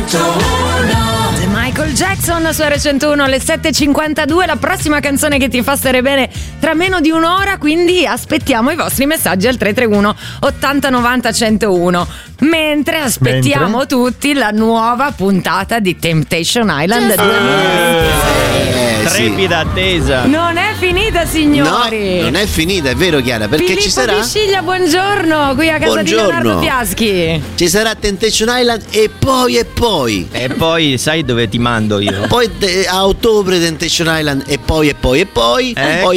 The Michael Jackson su R101 alle 7.52, la prossima canzone che ti fa stare bene tra meno di un'ora, quindi aspettiamo i vostri messaggi al 331 80 90 101. Mentre aspettiamo tutti la nuova puntata di Temptation Island 2026. Trepida attesa. Non è finita, signori. No, non è finita, è vero, Chiara, perché Filippo ci sarà Di Sciglia, buongiorno, qui a casa di Leonardo Fiaschi. Ci sarà Temptation Island e poi E poi sai dove ti mando io? poi a ottobre Temptation Island e poi Ecco. e poi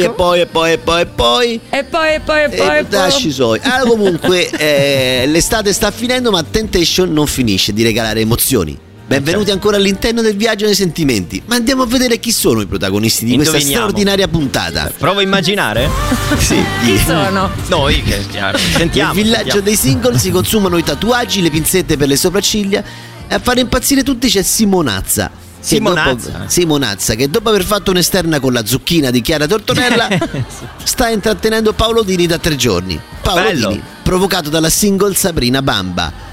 lasci suoi. Allora, comunque l'estate sta finendo, ma Temptation non finisce di regalare emozioni. Benvenuti ancora all'interno del viaggio nei sentimenti. Ma andiamo a vedere chi sono i protagonisti di questa Indoviniamo. straordinaria puntata. Provo a immaginare? Sì. Chi sono? Noi che sentiamo. Nel villaggio dei single si consumano i tatuaggi, le pinzette per le sopracciglia e a fare impazzire tutti c'è Simonazza. Simonazza, che dopo aver fatto un'esterna con la zucchina di Chiara Tortonella sta intrattenendo Paolo Dini da 3 giorni. Paolo Bello. Dini, provocato dalla single Sabrina Bamba.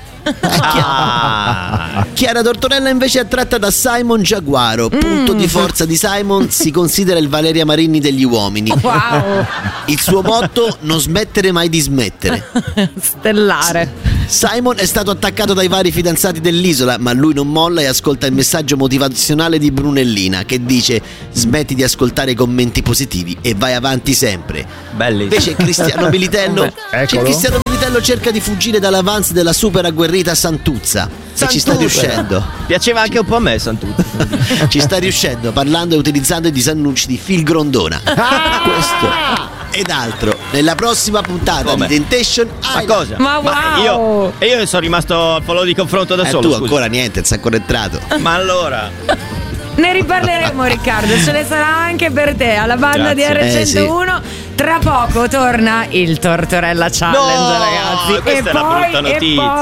Chiara Tortonella invece è attratta da Simon Giaguaro. Punto di forza di Simon, si considera il Valeria Marini degli uomini. Wow. Il suo motto: non smettere mai di smettere. Stellare. Simon è stato attaccato dai vari fidanzati dell'isola, ma lui non molla e ascolta il messaggio motivazionale di Brunellina, che dice: smetti di ascoltare i commenti positivi e vai avanti sempre. Bellissimo. Invece Cristiano Militello Eccolo. Cristiano Militello cerca di fuggire dall'avance della super agguerrita Santuzza. E ci sta riuscendo. Piaceva anche un po' a me, Santuzza. Ci sta riuscendo parlando e utilizzando i disannunci di Phil Grondona. Questo ed altro nella prossima puntata Come? di Temptation Ma Island. cosa? Ma wow. io sono rimasto al polo di confronto da solo. Tu scusa. ancora niente, non sei ancora entrato. Ma allora. Ne riparleremo, Riccardo, ce ne sarà anche per te alla banda Grazie. di R101. Tra poco torna il Tortorella Challenge, No, ragazzi. questa è una brutta notizia.